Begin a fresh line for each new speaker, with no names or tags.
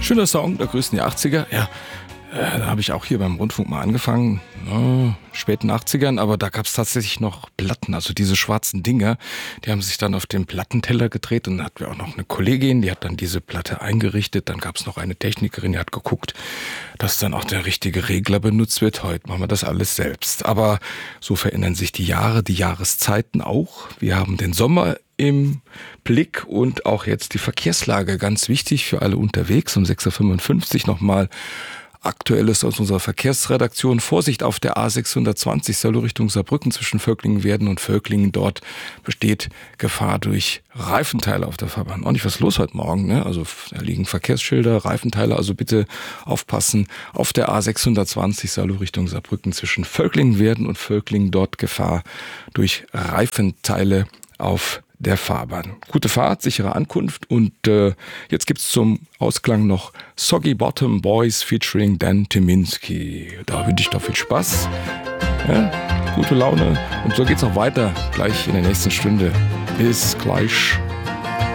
Schöner Song, da grüßen die 80er. Ja, da habe ich auch hier beim Rundfunk mal angefangen, späten 80ern, aber da gab es tatsächlich noch Platten, also diese schwarzen Dinger, die haben sich dann auf den Plattenteller gedreht und dann hatten wir auch noch eine Kollegin, die hat dann diese Platte eingerichtet, dann gab es noch eine Technikerin, die hat geguckt, dass dann auch der richtige Regler benutzt wird. Heute machen wir das alles selbst, aber so verändern sich die Jahre, die Jahreszeiten auch. Wir haben den Sommer im Blick und auch jetzt die Verkehrslage, ganz wichtig für alle unterwegs. Um 6.55 Uhr nochmal Aktuelles aus unserer Verkehrsredaktion. Vorsicht auf der A620 Salo Richtung Saarbrücken zwischen Völklingen-Werden und Völklingen. Dort besteht Gefahr durch Reifenteile auf der Fahrbahn. Auch nicht was los heute Morgen, ne? Also da liegen Verkehrsschilder, Reifenteile, also bitte aufpassen. Auf der A620 Salo Richtung Saarbrücken zwischen Völklingen-Werden und Völklingen. Dort Gefahr durch Reifenteile auf der Fahrbahn. Gute Fahrt, sichere Ankunft und jetzt gibt's zum Ausklang noch Soggy Bottom Boys featuring Dan Tyminski. Da wünsche ich doch viel Spaß, ja, gute Laune und so geht's auch weiter gleich in der nächsten Stunde. Bis gleich.